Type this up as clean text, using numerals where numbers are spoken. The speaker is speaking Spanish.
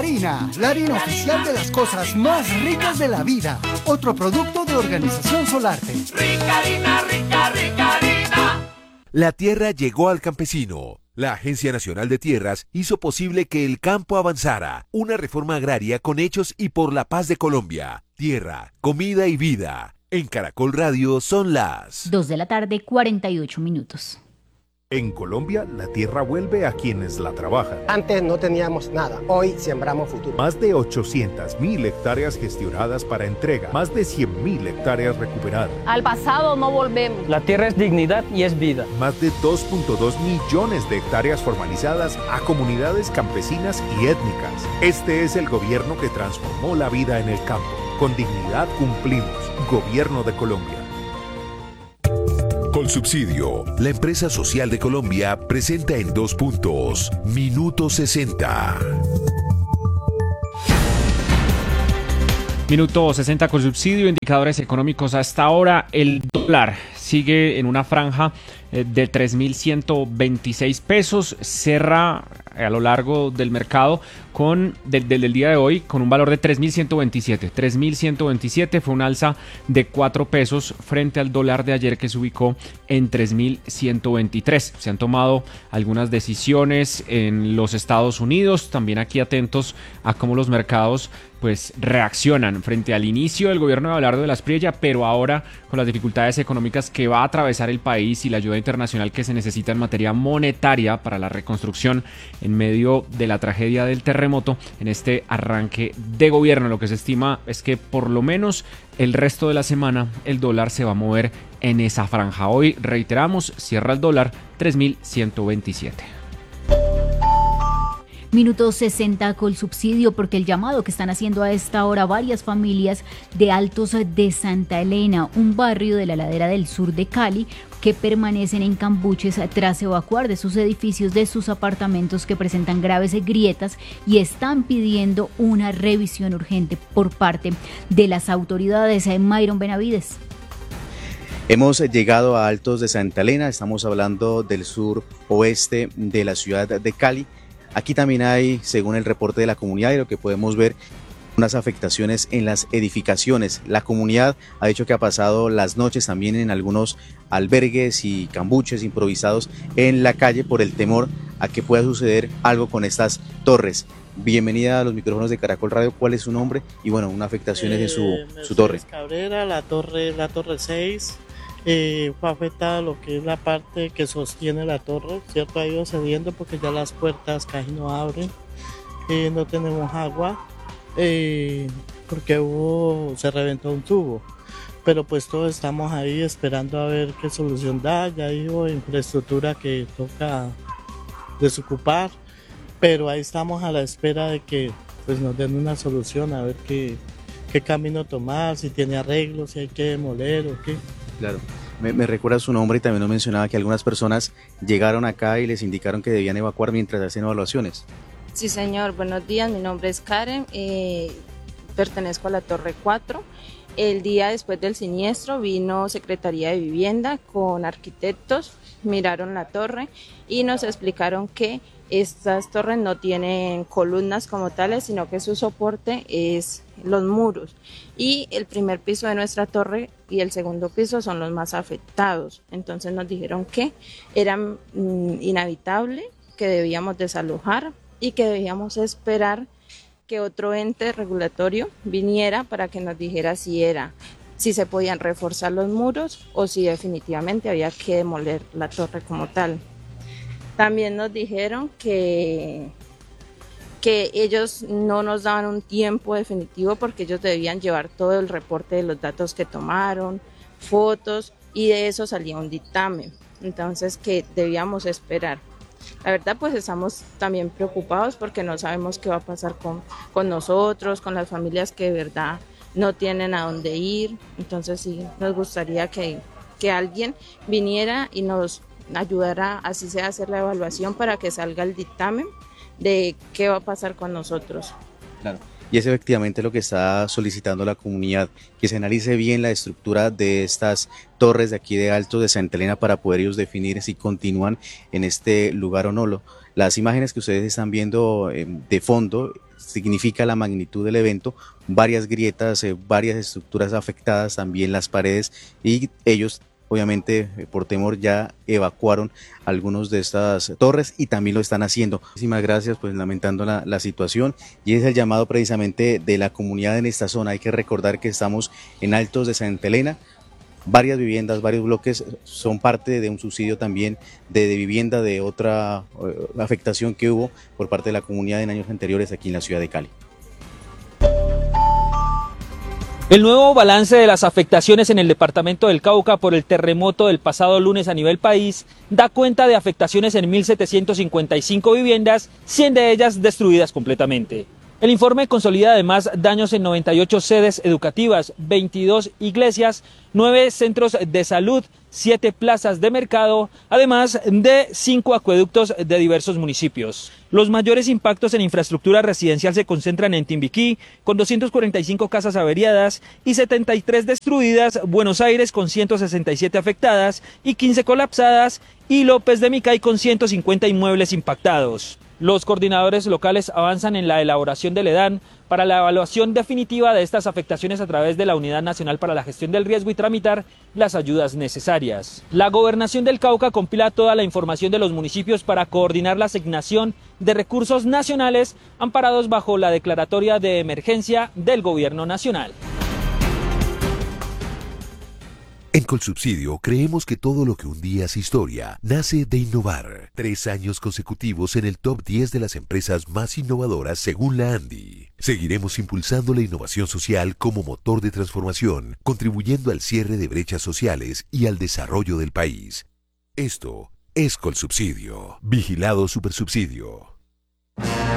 Harina, la harina oficial de las cosas más ricas de la vida. Otro producto de Organización Solarte. Rica harina, rica, rica harina. La tierra llegó al campesino. La Agencia Nacional de Tierras hizo posible que el campo avanzara. Una reforma agraria con hechos y por la paz de Colombia. Tierra, comida y vida. En Caracol Radio son las 2:48 p.m. En Colombia, la tierra vuelve a quienes la trabajan. Antes no teníamos nada, hoy sembramos futuro. Más de 800.000 hectáreas gestionadas para entrega, más de 100.000 hectáreas recuperadas. Al pasado no volvemos. La tierra es dignidad y es vida. Más de 2.2 millones de hectáreas formalizadas a comunidades campesinas y étnicas. Este es el gobierno que transformó la vida en el campo. Con dignidad cumplimos. Gobierno de Colombia. Colsubsidio, la empresa social de Colombia, presenta en 2 puntos. Minuto 60. Minuto 60 Colsubsidio, indicadores económicos hasta ahora. El dólar sigue en una franja de 3.126 pesos, cerra a lo largo del mercado del día de hoy con un valor de 3.127. 3.127 fue un alza de 4 pesos frente al dólar de ayer que se ubicó en 3.123. Se han tomado algunas decisiones en los Estados Unidos, también aquí atentos a cómo los mercados pues reaccionan frente al inicio del gobierno de Abelardo de la Espriella, pero ahora con las dificultades económicas que va a atravesar el país y la ayuda internacional que se necesita en materia monetaria para la reconstrucción en medio de la tragedia del terremoto. En este arranque de gobierno, lo que se estima es que por lo menos el resto de la semana el dólar se va a mover en esa franja. Hoy, reiteramos, cierra el dólar 3.127. Minuto 60 Colsubsidio, porque el llamado que están haciendo a esta hora varias familias de Altos de Santa Elena, un barrio de la ladera del sur de Cali, que permanecen en cambuches tras evacuar de sus edificios, de sus apartamentos que presentan graves grietas y están pidiendo una revisión urgente por parte de las autoridades. Myron Benavides. Hemos llegado a Altos de Santa Elena, estamos hablando del sur oeste de la ciudad de Cali. Aquí también hay, según el reporte de la comunidad y lo que podemos ver, unas afectaciones en las edificaciones. La comunidad ha dicho que ha pasado las noches también en algunos albergues y cambuches improvisados en la calle por el temor a que pueda suceder algo con estas torres. Bienvenida a los micrófonos de Caracol Radio. ¿Cuál es su nombre? Y bueno, unas afectaciones en su torre. Cabrera, la torre 6. Fue afectada lo que es la parte que sostiene la torre, ¿cierto? Ha ido cediendo porque ya las puertas casi no abren, no tenemos agua, porque se reventó un tubo, pero pues todos estamos ahí esperando a ver qué solución da. Ya hay infraestructura que toca desocupar, pero ahí estamos a la espera de que pues nos den una solución, a ver qué camino tomar, si tiene arreglo, si hay que demoler o qué. Claro, me recuerda su nombre y también nos mencionaba que algunas personas llegaron acá y les indicaron que debían evacuar mientras hacen evaluaciones. Sí, señor, buenos días, mi nombre es Karen, pertenezco a la Torre 4. El día después del siniestro vino Secretaría de Vivienda con arquitectos, miraron la torre y nos explicaron que estas torres no tienen columnas como tales, sino que su soporte es los muros. Y el primer piso de nuestra torre y el segundo piso son los más afectados. Entonces nos dijeron que era inhabitable, que debíamos desalojar y que debíamos esperar que otro ente regulatorio viniera para que nos dijera si se podían reforzar los muros o si definitivamente había que demoler la torre como tal. También nos dijeron que ellos no nos daban un tiempo definitivo porque ellos debían llevar todo el reporte de los datos que tomaron, fotos, y de eso salía un dictamen. Entonces que debíamos esperar. La verdad pues estamos también preocupados porque no sabemos qué va a pasar con nosotros, con las familias que de verdad no tienen a dónde ir. Entonces sí, nos gustaría que alguien viniera y nos ayudara, así sea, a hacer la evaluación para que salga el dictamen de qué va a pasar con nosotros. Claro. Y es efectivamente lo que está solicitando la comunidad, que se analice bien la estructura de estas torres de aquí de Altos de Santa Elena para poder ellos definir si continúan en este lugar o no. Las imágenes que ustedes están viendo de fondo significa la magnitud del evento, varias grietas, varias estructuras afectadas, también las paredes, y ellos obviamente por temor ya evacuaron algunos de estas torres y también lo están haciendo. Muchísimas gracias, pues lamentando la situación, y es el llamado precisamente de la comunidad en esta zona. Hay que recordar que estamos en Altos de Santa Elena. Varias viviendas, varios bloques son parte de un subsidio también de vivienda de otra afectación que hubo por parte de la comunidad en años anteriores aquí en la ciudad de Cali. El nuevo balance de las afectaciones en el departamento del Cauca por el terremoto del pasado lunes a nivel país da cuenta de afectaciones en 1.755 viviendas, 100 de ellas destruidas completamente. El informe consolida además daños en 98 sedes educativas, 22 iglesias, 9 centros de salud, 7 plazas de mercado, además de 5 acueductos de diversos municipios. Los mayores impactos en infraestructura residencial se concentran en Timbiquí, con 245 casas averiadas y 73 destruidas, Buenos Aires con 167 afectadas y 15 colapsadas, y López de Micay con 150 inmuebles impactados. Los coordinadores locales avanzan en la elaboración del EDAN para la evaluación definitiva de estas afectaciones a través de la Unidad Nacional para la Gestión del Riesgo y tramitar las ayudas necesarias. La Gobernación del Cauca compila toda la información de los municipios para coordinar la asignación de recursos nacionales amparados bajo la declaratoria de emergencia del Gobierno Nacional. En Colsubsidio creemos que todo lo que un día es historia nace de innovar. 3 años consecutivos en el top 10 de las empresas más innovadoras según la ANDI. Seguiremos impulsando la innovación social como motor de transformación, contribuyendo al cierre de brechas sociales y al desarrollo del país. Esto es Colsubsidio. Vigilado Supersubsidio.